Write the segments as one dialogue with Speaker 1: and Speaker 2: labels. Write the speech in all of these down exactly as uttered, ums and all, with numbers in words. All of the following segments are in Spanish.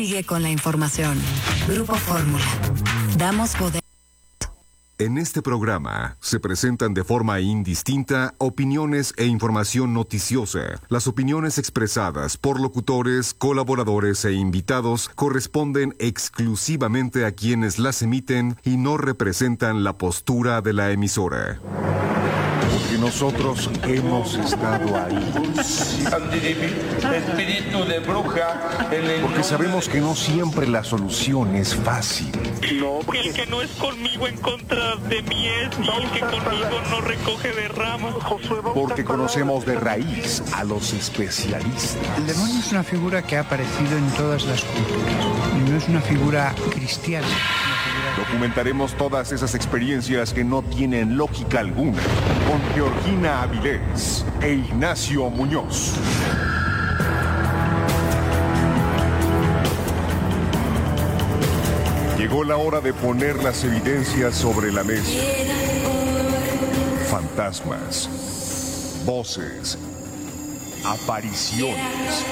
Speaker 1: Sigue con la información. Grupo Fórmula. Damos poder.
Speaker 2: En este programa se presentan de forma indistinta opiniones e información noticiosa. Las opiniones expresadas por locutores, colaboradores e invitados corresponden exclusivamente a quienes las emiten y no representan la postura de la emisora.
Speaker 3: Porque nosotros hemos estado ahí.
Speaker 4: Espíritu de bruja.
Speaker 3: Porque sabemos que no siempre la solución es fácil.
Speaker 5: No, porque el que no es conmigo en contra de mí es, y el que conmigo no recoge de ramas.
Speaker 3: Porque conocemos de raíz a los especialistas.
Speaker 6: El demonio es una figura que ha aparecido en todas las culturas y no es una figura cristiana.
Speaker 3: Documentaremos todas esas experiencias que no tienen lógica alguna con Georgina Avilés e Ignacio Muñoz. Llegó la hora de poner las evidencias sobre la mesa. Fantasmas, voces, apariciones,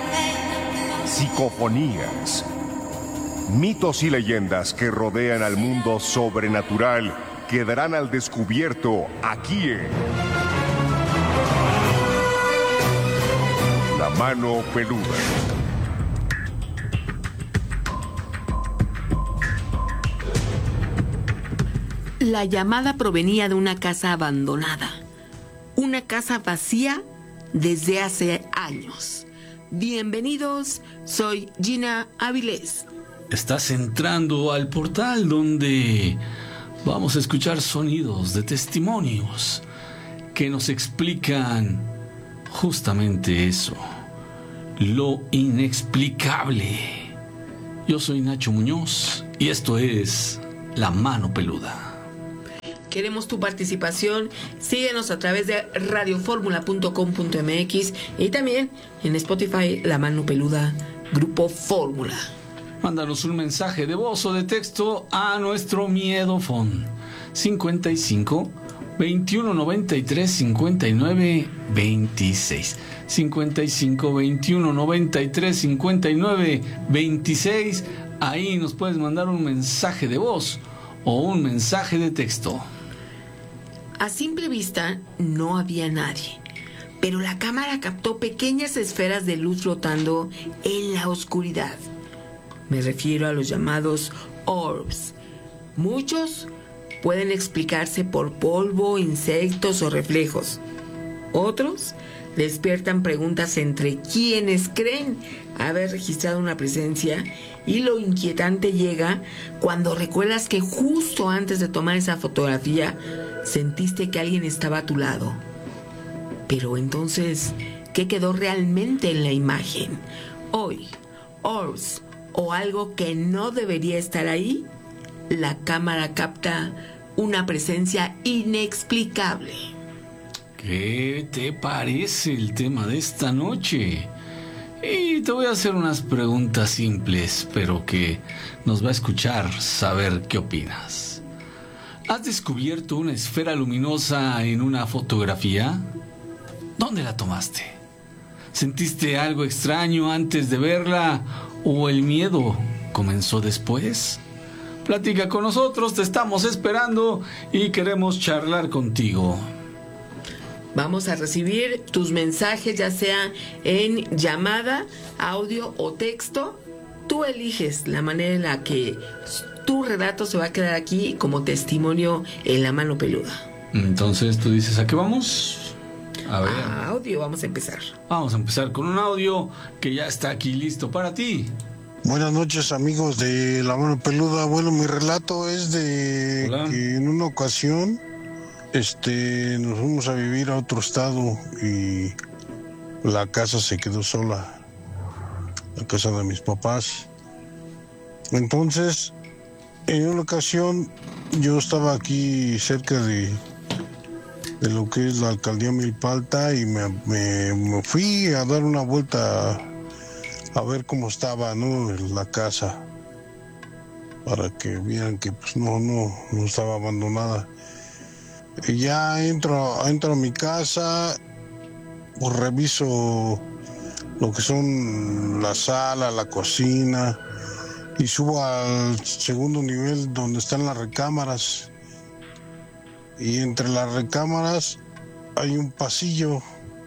Speaker 3: psicofonías, mitos y leyendas que rodean al mundo sobrenatural quedarán al descubierto aquí en La Mano Peluda.
Speaker 7: La llamada provenía de una casa abandonada, una casa vacía desde hace años. Bienvenidos, soy Gina Avilés.
Speaker 8: Estás entrando al portal donde vamos a escuchar sonidos de testimonios que nos explican justamente eso, lo inexplicable. Yo soy Nacho Muñoz y esto es La Mano Peluda.
Speaker 7: Queremos tu participación. Síguenos a través de radio fórmula punto com punto m x y también en Spotify, La Mano Peluda, Grupo Fórmula.
Speaker 8: Mándanos un mensaje de voz o de texto a nuestro miedofón cincuenta y cinco, veintiuno noventa y tres, cincuenta y nueve, veintiséis. cincuenta y cinco, veintiuno noventa y tres, cincuenta y nueve, veintiséis. Ahí nos puedes mandar un mensaje de voz o un mensaje de texto.
Speaker 7: A simple vista no había nadie, pero la cámara captó pequeñas esferas de luz flotando en la oscuridad. Me refiero a los llamados orbs. Muchos pueden explicarse por polvo, insectos o reflejos. Otros despiertan preguntas entre quienes creen haber registrado una presencia, y lo inquietante llega cuando recuerdas que justo antes de tomar esa fotografía sentiste que alguien estaba a tu lado. Pero entonces, ¿qué quedó realmente en la imagen? Hoy, orbs o algo que no debería estar ahí, la cámara capta una presencia inexplicable.
Speaker 8: ¿Qué te parece el tema de esta noche? Y te voy a hacer unas preguntas simples, pero que nos va a escuchar saber qué opinas. ¿Has descubierto una esfera luminosa en una fotografía? ¿Dónde la tomaste? ¿Sentiste algo extraño antes de verla o el miedo comenzó después? Platica con nosotros, te estamos esperando y queremos charlar contigo.
Speaker 7: Vamos a recibir tus mensajes, ya sea en llamada, audio o texto. Tú eliges la manera en la que tu relato se va a quedar aquí como testimonio en La Mano Peluda.
Speaker 8: Entonces tú dices, ¿a qué vamos? A ver.
Speaker 7: A audio, vamos a empezar.
Speaker 8: Vamos a empezar con un audio que ya está aquí listo para ti.
Speaker 9: Buenas noches, amigos de La Mano Peluda. Bueno, mi relato es de
Speaker 8: Hola.
Speaker 9: que en una ocasión este, nos fuimos a vivir a otro estado y la casa se quedó sola, la casa de mis papás. Entonces, en una ocasión yo estaba aquí cerca de, de lo que es la alcaldía Milpalta y me, me, me fui a dar una vuelta a, a ver cómo estaba, ¿no?, la casa, para que vieran que pues no, no, no estaba abandonada. Y ya entro, entro a mi casa, pues reviso lo que son la sala, la cocina, y subo al segundo nivel donde están las recámaras. Y entre las recámaras hay un pasillo.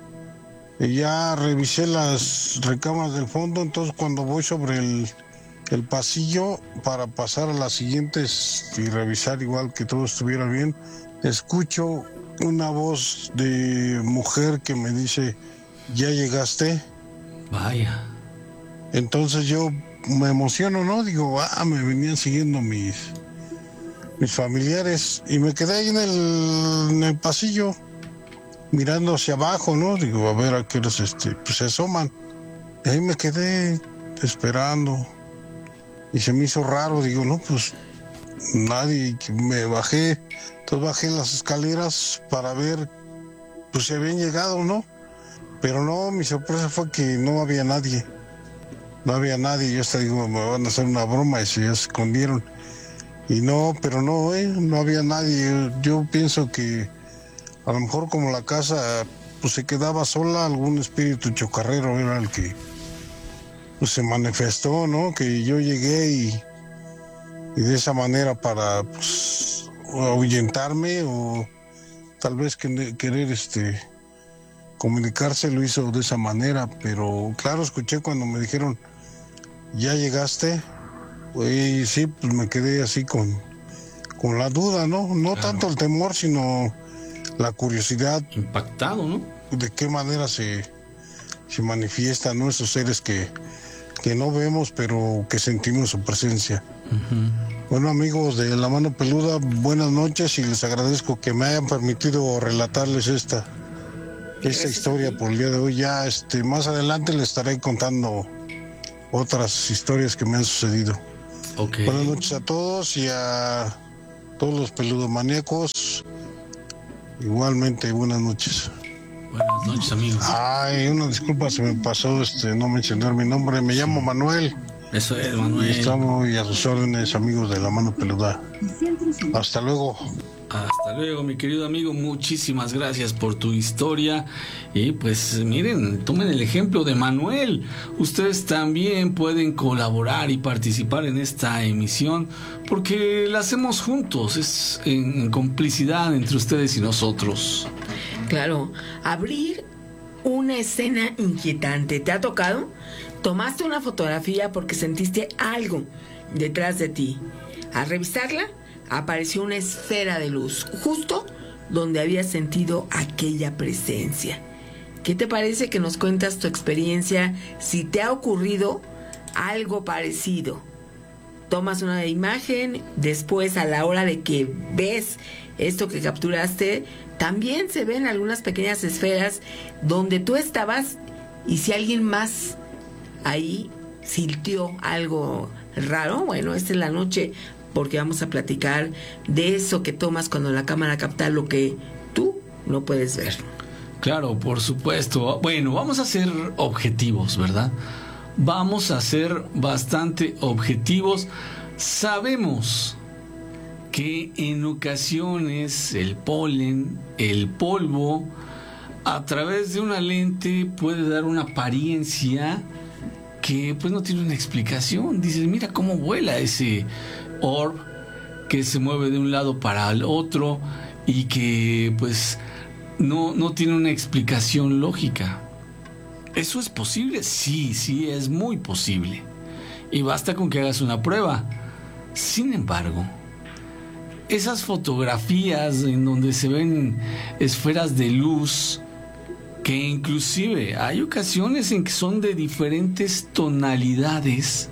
Speaker 9: Y ya revisé las recámaras del fondo, entonces cuando voy sobre el, el pasillo para pasar a las siguientes y revisar igual que todo estuviera bien, escucho una voz de mujer que me dice, ¿ya llegaste?
Speaker 8: Vaya.
Speaker 9: Entonces yo me emociono, ¿no? Digo, ah, me venían siguiendo mis, mis familiares y me quedé ahí en el, en el pasillo mirando hacia abajo, ¿no? Digo, a ver a qué horas este, pues se asoman. Y ahí me quedé esperando y se me hizo raro, digo, no, pues nadie. Me bajé, entonces bajé las escaleras para ver pues si habían llegado, ¿no? Pero no, mi sorpresa fue que no había nadie. No había nadie. Yo hasta digo, me van a hacer una broma y se ya se escondieron. Y no, pero no, ¿eh? No había nadie. Yo pienso que a lo mejor como la casa pues se quedaba sola, algún espíritu chocarrero era el que pues se manifestó, ¿no? Que yo llegué y, y de esa manera para pues ahuyentarme o tal vez que, querer este comunicarse lo hizo de esa manera, pero claro, escuché cuando me dijeron, ¿ya llegaste? Y sí, pues me quedé así con, con la duda, ¿no? No claro. Tanto el temor, sino la curiosidad.
Speaker 8: Impactado, ¿no?
Speaker 9: De qué manera se, se manifiestan, ¿no? Esos seres que, que no vemos, pero que sentimos su presencia. Uh-huh. Bueno, amigos de La Mano Peluda, buenas noches y les agradezco que me hayan permitido relatarles esta, esta historia por el día de hoy. Ya este, más adelante les estaré contando otras historias que me han sucedido.
Speaker 8: Okay.
Speaker 9: Buenas noches a todos y a todos los peludomaníacos. Igualmente, buenas noches.
Speaker 8: Buenas noches, amigos.
Speaker 9: Ay, una disculpa, se me pasó este, no mencionar mi nombre. Me llamo Manuel.
Speaker 8: Eso es, Manuel.
Speaker 9: Y estamos a sus órdenes, amigos de La Mano Peluda. Hasta luego.
Speaker 8: Hasta luego, mi querido amigo. Muchísimas gracias por tu historia. Y pues miren, tomen el ejemplo de Manuel. Ustedes también pueden colaborar y participar en esta emisión porque la hacemos juntos. Es en complicidad entre ustedes y nosotros.
Speaker 7: Claro, abrir una escena inquietante. ¿Te ha tocado? Tomaste una fotografía porque sentiste algo detrás de ti. Al revisarla, apareció una esfera de luz, justo donde habías sentido aquella presencia. ¿Qué te parece que nos cuentas tu experiencia si te ha ocurrido algo parecido? Tomas una imagen, después a la hora de que ves esto que capturaste, también se ven algunas pequeñas esferas donde tú estabas y si alguien más ahí sintió algo raro, bueno, esta es la noche porque vamos a platicar de eso que tomas cuando la cámara capta lo que tú no puedes ver.
Speaker 8: Claro, por supuesto. Bueno, vamos a ser objetivos, ¿verdad? Vamos a ser bastante objetivos. Sabemos que en ocasiones el polen, el polvo, a través de una lente puede dar una apariencia que pues no tiene una explicación. Dices, mira cómo vuela ese orb que se mueve de un lado para el otro y que pues no, no tiene una explicación lógica. ¿Eso es posible? Sí, sí, es muy posible. Y basta con que hagas una prueba. Sin embargo, esas fotografías en donde se ven esferas de luz, que inclusive hay ocasiones en que son de diferentes tonalidades,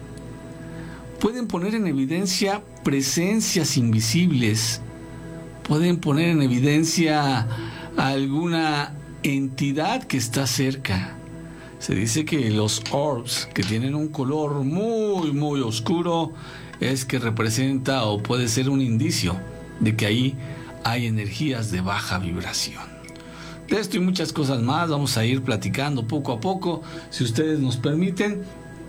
Speaker 8: pueden poner en evidencia presencias invisibles, pueden poner en evidencia alguna entidad que está cerca. Se dice que los orbs que tienen un color muy muy oscuro es que representa o puede ser un indicio de que ahí hay energías de baja vibración. De esto y muchas cosas más vamos a ir platicando poco a poco, si ustedes nos permiten.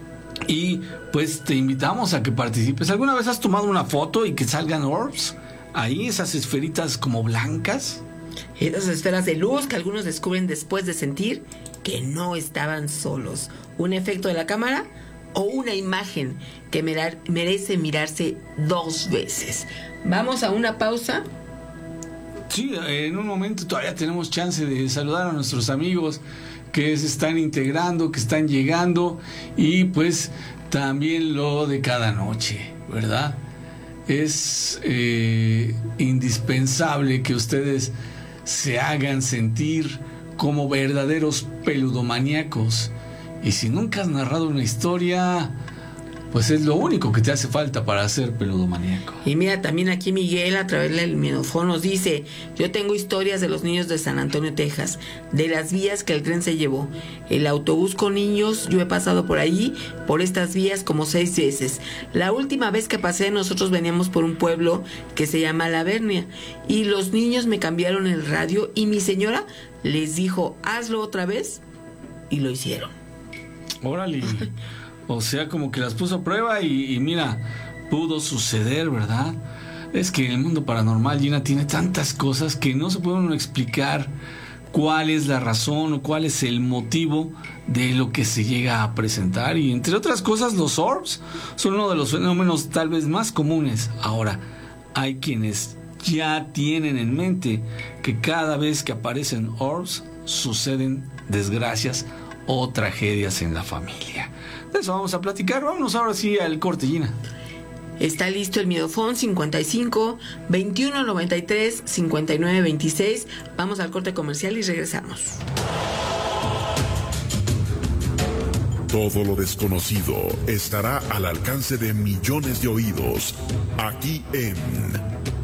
Speaker 8: Y pues te invitamos a que participes. ¿Alguna vez has tomado una foto y que salgan orbs? Ahí, esas esferitas como blancas.
Speaker 7: Esas esferas de luz que algunos descubren después de sentir que no estaban solos. Un efecto de la cámara o una imagen que merece mirarse dos veces. Vamos a una pausa.
Speaker 8: Sí, en un momento todavía tenemos chance de saludar a nuestros amigos que se están integrando, que están llegando, y pues también lo de cada noche, ¿verdad? Es eh, indispensable que ustedes se hagan sentir como verdaderos peludomaníacos. Y si nunca has narrado una historia, pues es lo único que te hace falta para ser peludomaníaco.
Speaker 7: Y mira, también aquí Miguel, a través del micrófono, nos dice: yo tengo historias de los niños de San Antonio, Texas, de las vías que el tren se llevó, el autobús con niños. Yo he pasado por ahí, por estas vías, como seis veces. La última vez que pasé, nosotros veníamos por un pueblo que se llama La Vernia, y los niños me cambiaron el radio y mi señora les dijo: hazlo otra vez, y lo hicieron.
Speaker 8: Órale. O sea, como que las puso a prueba y, y mira, pudo suceder, ¿verdad? Es que el mundo paranormal, Gina, tiene tantas cosas que no se puede uno explicar cuál es la razón o cuál es el motivo de lo que se llega a presentar. Y entre otras cosas, los orbs son uno de los fenómenos tal vez más comunes. Ahora, hay quienes ya tienen en mente que cada vez que aparecen orbs suceden desgracias o tragedias en la familia. De eso vamos a platicar. Vámonos ahora sí al corte, Gina.
Speaker 7: Está listo el Miedofón cincuenta y cinco, veintiuno noventa y tres, cincuenta y nueve veintiséis. Vamos al corte comercial y regresamos.
Speaker 10: Todo lo desconocido estará al alcance de millones de oídos, aquí en